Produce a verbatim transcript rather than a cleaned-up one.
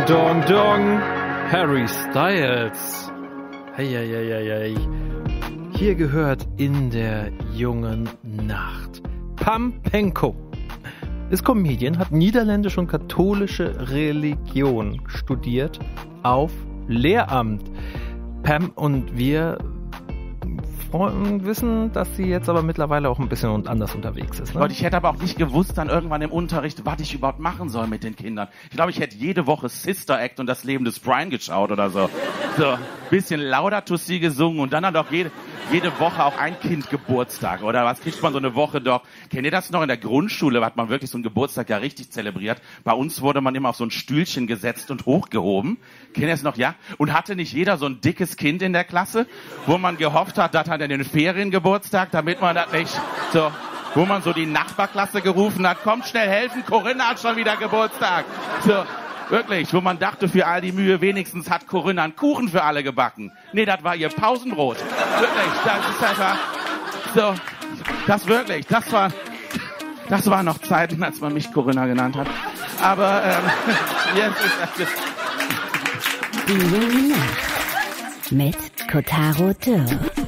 Dong Dong, Harry Styles. Hey, hey, hey, hey, hey. Hier gehört in der jungen Nacht. Pam Penko ist Comedian, hat niederländische und katholische Religion studiert auf Lehramt. Pam und wir wissen, dass sie jetzt aber mittlerweile auch ein bisschen anders unterwegs ist. Ne? Leute, ich hätte aber auch nicht gewusst dann irgendwann im Unterricht, was ich überhaupt machen soll mit den Kindern. Ich glaube, ich hätte jede Woche Sister Act und das Leben des Brian geschaut oder so. So, bisschen Laudato Si gesungen und dann hat auch jede, jede Woche auch ein Kind Geburtstag. Oder was kriegt man so eine Woche doch? Kennt ihr das noch? In der Grundschule hat man wirklich so einen Geburtstag ja richtig zelebriert. Bei uns wurde man immer auf so ein Stühlchen gesetzt und hochgehoben. Kennt ihr das noch? Ja? Und hatte nicht jeder so ein dickes Kind in der Klasse, wo man gehofft hat, das hat er den Feriengeburtstag, damit man das nicht so, wo man so die Nachbarklasse gerufen hat, kommt schnell helfen, Corinna hat schon wieder Geburtstag. So, wirklich, wo man dachte, für all die Mühe, wenigstens hat Corinna einen Kuchen für alle gebacken. Nee, das war ihr Pausenbrot. Wirklich, das ist einfach, so, das wirklich, das war, das waren noch Zeiten, als man mich Corinna genannt hat. Aber, ähm, jetzt ist das jetzt. Die junge Nacht mit Kotaro Dürr.